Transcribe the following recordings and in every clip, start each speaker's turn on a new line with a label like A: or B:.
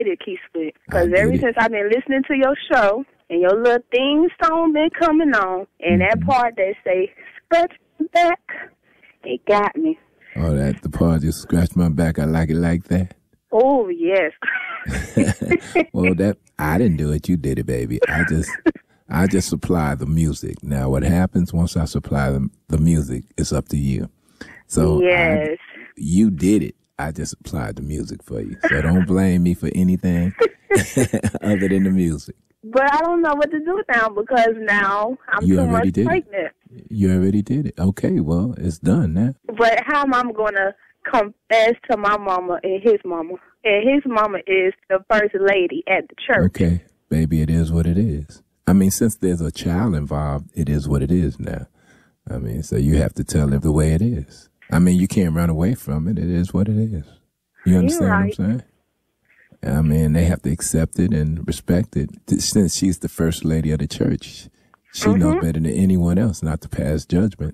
A: it, Keith Sweat. Because ever since I've been listening to your show, and your little theme song been coming on, and that part that say, scratch my back, it got me.
B: Oh, the part you scratch my back, I like it like that?
A: Oh, yes.
B: Well, I didn't do it. You did it, baby. I just supply the music. Now, what happens once I supply the music is up to you. So
A: yes.
B: You did it. I just applied the music for you. So don't blame me for anything other than the music.
A: But I don't know what to do now because now I'm too much pregnant.
B: You already did it. Okay, well, it's done now.
A: But how am I going to confess to my mama and his mama? And his mama is the first lady at the church.
B: Okay, baby, it is what it is. I mean, since there's a child involved, it is what it is now. I mean, so you have to tell it the way it is. I mean, you can't run away from it. It is what it is. You understand what I'm saying? I mean, they have to accept it and respect it. Since she's the first lady of the church, she knows better than anyone else not to pass judgment.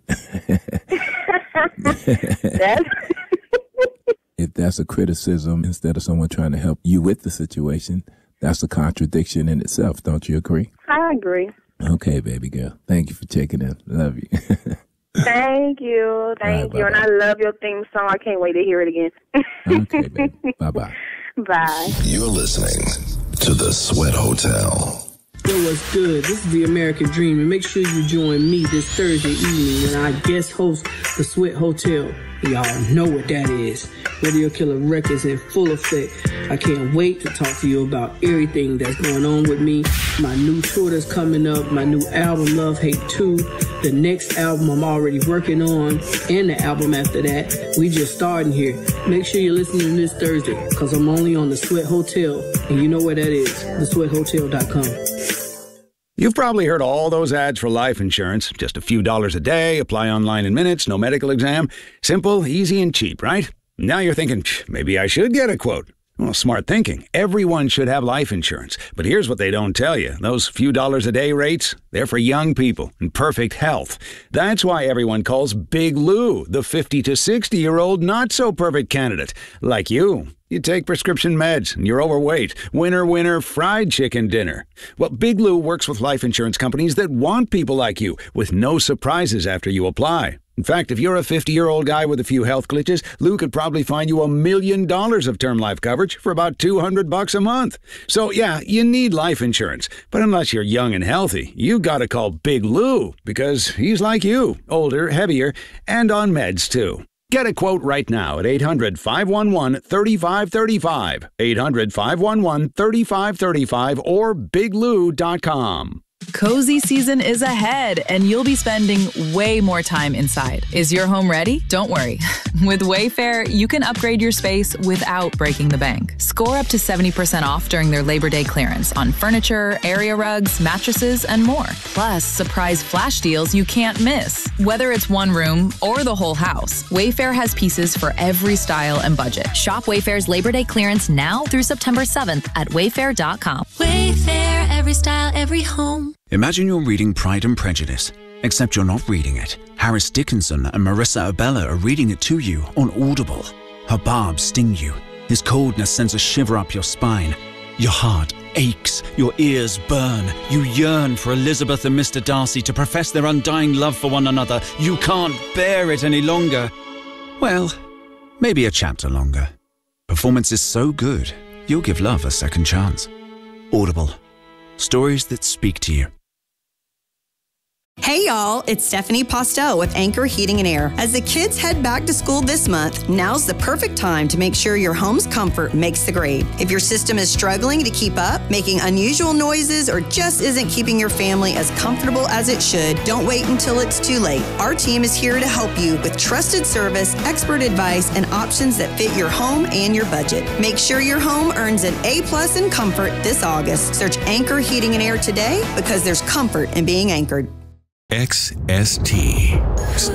B: If that's a criticism instead of someone trying to help you with the situation, that's a contradiction in itself. Don't you agree?
A: I agree.
B: Okay, baby girl. Thank you for checking in. Love you.
A: Thank you. Thank you. And I love your theme song. I can't wait to hear it again.
B: Okay, baby. Bye-bye.
A: Bye.
C: You're listening to The Sweat Hotel.
D: Yo, what's good? This is The American Dream, and make sure you join me this Thursday evening when I guest host The Sweat Hotel. Y'all know what that is. Radio Killer Records in full effect. I can't wait to talk to you about everything that's going on with me. My new tour that's coming up, my new album, Love Hate 2, the next album I'm already working on, and the album after that. We just starting here. Make sure you're listening this Thursday, because I'm only on The Sweat Hotel, and you know where that is, thesweathotel.com.
E: You've probably heard all those ads for life insurance. Just a few dollars a day, apply online in minutes, no medical exam. Simple, easy, and cheap, right? Now you're thinking, maybe I should get a quote. Well, smart thinking. Everyone should have life insurance. But here's what they don't tell you. Those few dollars a day rates, they're for young people in perfect health. That's why everyone calls Big Lou the 50 to 60-year-old not-so-perfect candidate. Like you. You take prescription meds, and you're overweight. Winner, winner, fried chicken dinner. Well, Big Lou works with life insurance companies that want people like you, with no surprises after you apply. In fact, if you're a 50-year-old guy with a few health glitches, Lou could probably find you $1 million of term life coverage for about $200 a month. So, yeah, you need life insurance. But unless you're young and healthy, you gotta call Big Lou, because he's like you, older, heavier, and on meds, too. Get a quote right now at 800-511-3535, 800-511-3535, or biglou.com.
F: Cozy season is ahead, and you'll be spending way more time inside. Is your home ready? Don't worry. With Wayfair, you can upgrade your space without breaking the bank. Score up to 70% off during their Labor Day clearance on furniture, area rugs, mattresses, and more. Plus, surprise flash deals you can't miss. Whether it's one room or the whole house, Wayfair has pieces for every style and budget.
G: Shop Wayfair's Labor Day clearance now through September 7th at wayfair.com.
H: Wayfair, every style, every home.
I: Imagine you're reading Pride and Prejudice, except you're not reading it. Harris Dickinson and Marissa Abella are reading it to you on Audible. Her barbs sting you. His coldness sends a shiver up your spine. Your heart aches. Your ears burn. You yearn for Elizabeth and Mr. Darcy to profess their undying love for one another. You can't bear it any longer. Well, maybe a chapter longer. Performance is so good, you'll give love a second chance. Audible. Stories that speak to you.
J: Hey y'all, it's Stephanie Postel with Anchor Heating and Air. As the kids head back to school this month, now's the perfect time to make sure your home's comfort makes the grade. If your system is struggling to keep up, making unusual noises, or just isn't keeping your family as comfortable as it should, don't wait until it's too late. Our team is here to help you with trusted service, expert advice, and options that fit your home and your budget. Make sure your home earns an A+ in comfort this August. Search Anchor Heating and Air today, because there's comfort in being anchored.
C: XST.